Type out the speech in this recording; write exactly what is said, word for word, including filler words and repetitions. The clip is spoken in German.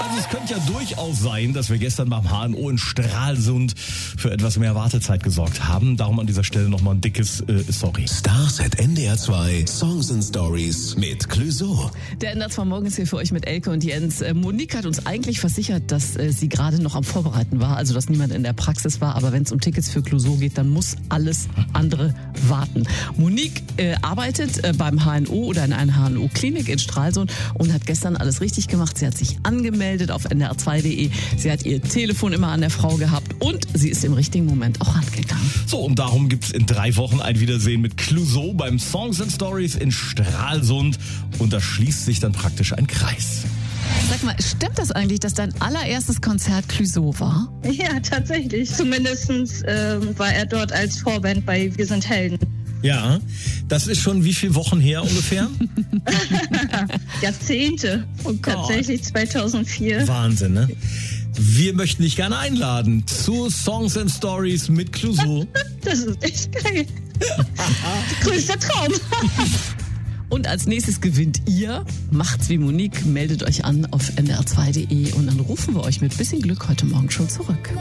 Also es könnte ja durchaus sein, dass wir gestern beim H N O in Stralsund für etwas mehr Wartezeit gesorgt haben. Darum an dieser Stelle nochmal ein dickes äh, Sorry. Stars at N D R zwei, Songs and Stories mit Clouseau. Der N D R zwei Morgens hier für euch mit Elke und Jens. Äh, Monique hat uns eigentlich versichert, dass äh, sie gerade noch am Vorbereiten war, also dass niemand in der Praxis war. Aber wenn es um Tickets für Clouseau geht, dann muss alles andere warten. Monique äh, arbeitet äh, beim H N O oder in einer H N O-Klinik in Stralsund und hat gestern alles richtig gemacht. Sie hat sich angemeldet auf N D R zwei punkt de. Sie hat ihr Telefon immer an der Frau gehabt und sie ist im richtigen Moment auch rangegangen. So, und darum gibt's in drei Wochen ein Wiedersehen mit Clouseau beim Songs and Stories in Stralsund. Und da schließt sich dann praktisch ein Kreis. Sag mal, stimmt das eigentlich, dass dein allererstes Konzert Clouseau war? Ja, tatsächlich. Zumindest ähm, war er dort als Vorband bei Wir sind Helden. Ja, das ist schon wie viele Wochen her ungefähr? Jahrzehnte. Oh Gott. Tatsächlich zweitausendvier. Wahnsinn, ne? Wir möchten dich gerne einladen zu Songs and Stories mit Clouseau. Das ist echt geil. Größter Traum. Und als nächstes gewinnt ihr, macht's wie Monique, meldet euch an auf N D R zwei punkt de und dann rufen wir euch mit bisschen Glück heute Morgen schon zurück.